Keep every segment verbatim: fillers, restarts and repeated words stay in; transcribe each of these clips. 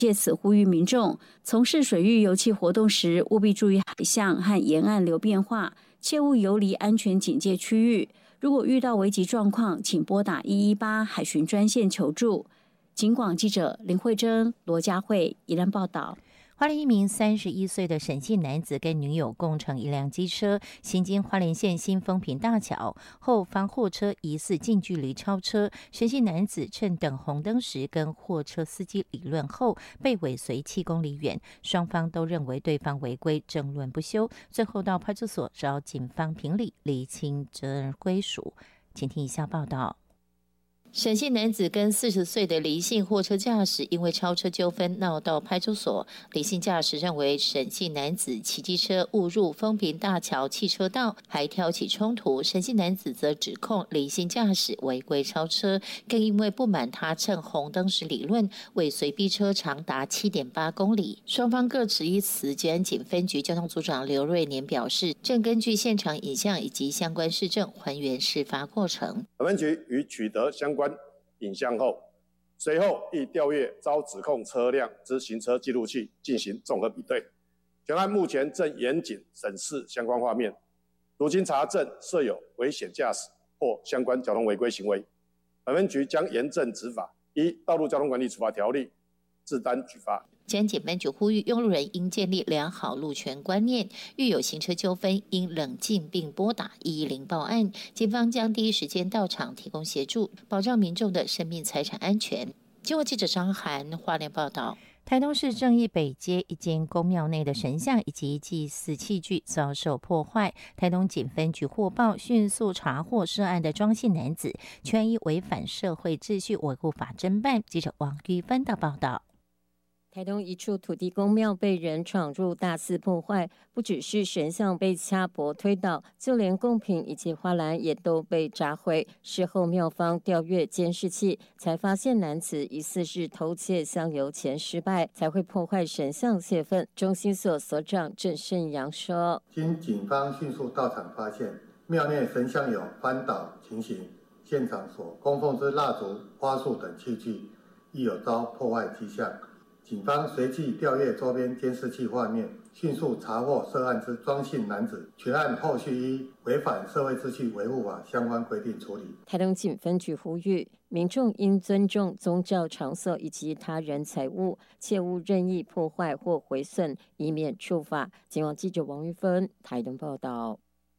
借此呼吁民众从事水域油气活动时，务必注意海象和沿岸流变化，切勿游离安全警戒区域。如果遇到危急状况，请拨打一一八海巡专线求助。警广记者林慧珍、罗佳慧宜兰报道。 花莲一名三十一岁的沈姓男子跟女友共乘一辆机车，行经花莲县新丰平大桥，后方货车疑似近距离超车，沈姓男子趁等红灯时跟货车司机理论后，被尾随七公里远，双方都认为对方违规，争论不休，最后到派出所找警方评理，厘清责任归属。请听以下报道。沈姓男子跟四十岁的黎姓货车驾驶因为超车纠纷闹到派出所。黎姓驾驶认为沈姓男子骑机车误入丰平大桥汽车道，还挑起冲突。沈姓男子则指控黎姓驾驶违规超车，更因为不满他趁红灯时理论，尾随逼车长达 七点八公里。双方各持一词。捷安警分局交通组长刘瑞年表示，正根据现场影像以及相关事证还原事发过程。 分局于取得相关影像后，随后亦调阅遭指控车辆之行车记录器进行综合比对。全案目前正严谨审视相关画面，如经查证设有危险驾驶或相关交通违规行为，本分局将严正执法，依《道路交通管理处罚条例》自担举发。 捷安检分局呼吁用路人应建立良好路权观念，遇有行车纠纷应冷静并拨打一一零报案，警方将第一时间到场提供协助，保障民众的生命财产安全。经过记者张涵花莲报道。台东市正义北街一间公庙内的神像以及祭祀器具遭受破坏，台东警分局获报，迅速查获涉案的庄姓男子，全依违反社会秩序维护法侦办。记者王玉芬的报道。 台东一处土地公庙被人闯入大肆破坏，不只是神像被掐脖推倒，就连贡品以及花篮也都被砸毁。事后庙方调阅监视器，才发现男子疑似是偷窃香油钱失败，才会破坏神像泄愤。中心所所长郑胜阳说：“ 经警方迅速到场发现，庙内神像有翻倒情形，现场所供奉之蜡烛、花束等器具亦有遭破坏迹象。”警方随即调阅周边监视器画面，迅速查获涉案之庄姓男子，全案后续依违反社会秩序维护法相关规定处理。 台东警分局呼吁民众应尊重宗教场所以及他人财物，切勿任意破坏或毁损，以免触法。警广记者王玉芬台东报道。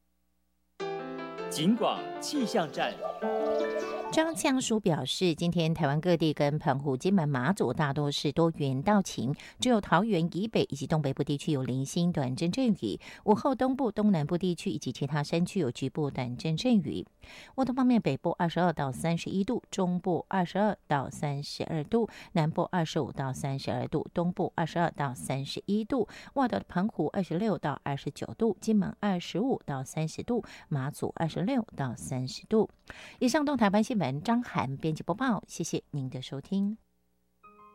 警广气象站。 张呛书表示，今天台湾各地跟澎湖、金门、马祖大多是多云到晴，只有桃园以北以及东北部地区有零星短阵阵雨。午后东部、东南部地区以及其他山区有局部短阵阵雨。温度方面，北部二十二到三十一度，中部二十二到三十二度，南部二十五到三十二度，东部二十二到三十一度。外岛的澎湖二十六到二十九度，金门二十五到三十度，马祖二十六到三十度。以上东台湾新闻。张涵编辑播报，谢谢您的收听。